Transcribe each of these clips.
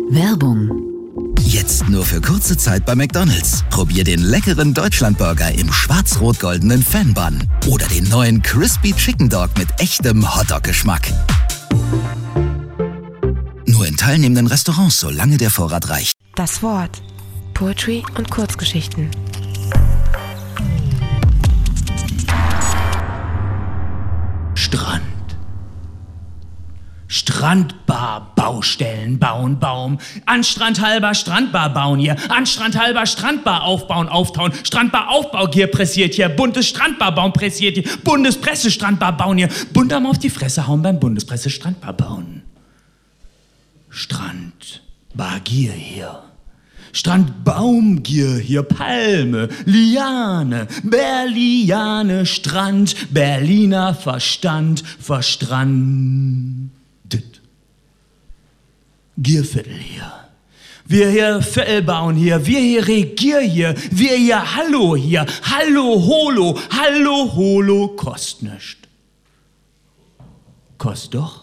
Werbung. Jetzt nur für kurze Zeit bei McDonald's. Probier den leckeren Deutschlandburger im schwarz-rot-goldenen Fan-Bun oder den neuen Crispy Chicken Dog mit echtem Hotdog-Geschmack. Nur in teilnehmenden Restaurants, solange der Vorrat reicht. Das Wort. Poetry und Kurzgeschichten. Strand. Strandbar, Baustellen, bauen, Baum. An Strand halber Strandbar bauen hier. An Strand halber Strandbar aufbauen, auftauen. Strandbar Aufbaugier pressiert hier. Buntes Strandbar bauen pressiert hier. Bundespresse Strandbar bauen hier. Bundarm auf die Fresse hauen beim Bundespresse Strandbar bauen. Strandbar Gier hier. Strandbaumgier hier, Palme, Liane, Berliane, Strand, Berliner Verstand, verstrandet. Gierviertel hier. Wir hier Viertel bauen hier, wir hier Regier hier, wir hier Hallo hier, Hallo Holo, Hallo Holo, kost nicht. Kost doch.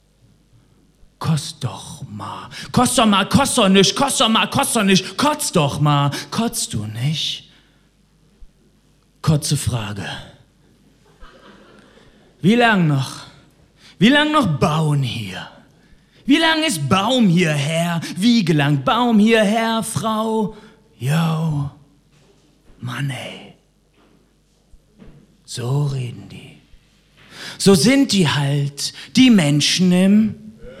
Kost doch mal, kost doch mal, kost doch nicht, kost doch mal, kost doch nicht, kotz doch mal, kotzt du nicht? Kurze Frage. Wie lang noch? Wie lang noch bauen hier? Wie lang ist Baum hierher? Wie gelangt Baum hierher, Frau? Yo, Mann ey. So reden die. So sind die halt, die Menschen im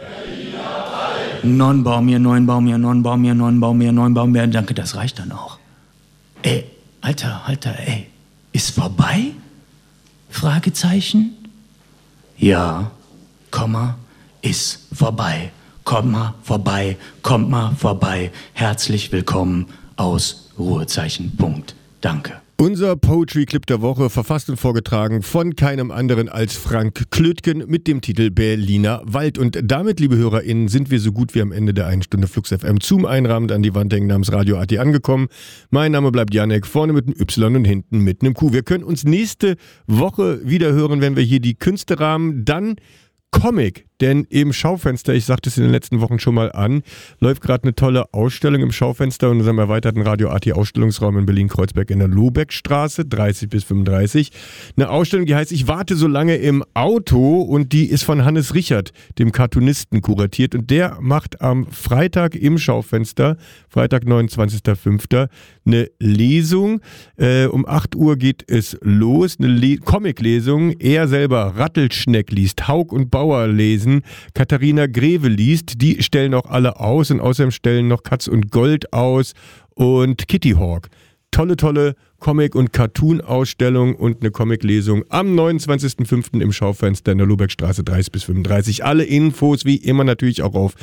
Neunbaum hier, Neunbaum hier, Neunbaum hier, Neunbaum hier, Neunbaum hier. Danke, das reicht dann auch. Ey, Alter, ey. Ist vorbei? Fragezeichen? Ja, Komma, ist vorbei. Komma, vorbei, kommt mal vorbei. Herzlich willkommen aus Ruhezeichen, Punkt. Danke. Unser Poetry-Clip der Woche, verfasst und vorgetragen von keinem anderen als Frank Klötgen mit dem Titel Berliner Wald. Und damit, liebe HörerInnen, sind wir so gut wie am Ende der 1 Stunde Flux FM zum Einrahmend an die Wand hängen namens Radio AT angekommen. Mein Name bleibt Janek, vorne mit einem Y und hinten mit einem Q. Wir können uns nächste Woche wieder hören, wenn wir hier die Künste rahmen. Dann Comic, denn im Schaufenster, ich sagte es in den letzten Wochen schon mal an, läuft gerade eine tolle Ausstellung im Schaufenster in unserem erweiterten Radio AT Ausstellungsraum in Berlin-Kreuzberg in der Lobeckstraße, 30 bis 35. Eine Ausstellung, die heißt Ich warte so lange im Auto, und die ist von Hannes Richard, dem Cartoonisten, kuratiert, und der macht am Freitag im Schaufenster, Freitag 29.05. eine Lesung. Um 8 Uhr geht es los, eine Comic-Lesung. Er selber Rattelschneck liest, Haug und Bauer lesen, Katharina Greve liest, die stellen auch alle aus, und außerdem stellen noch Katz und Gold aus und Kitty Hawk. Tolle Comic- und Cartoon-Ausstellung und eine Comic-Lesung am 29.05. im Schaufenster in der Lobeckstraße 30 bis 35. Alle Infos wie immer natürlich auch auf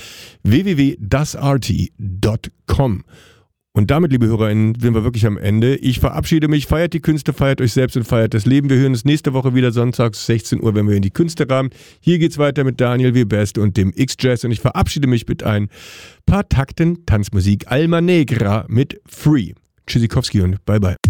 www.dasrt.com. Und damit, liebe HörerInnen, sind wir wirklich am Ende. Ich verabschiede mich. Feiert die Künste, feiert euch selbst und feiert das Leben. Wir hören uns nächste Woche wieder sonntags 16 Uhr, wenn wir in die Künste rahmen. Hier geht's weiter mit Daniel W. Best und dem X-Jazz. Und ich verabschiede mich mit ein paar Takten Tanzmusik Alma Negra mit Free. Tschüssikowski und bye bye.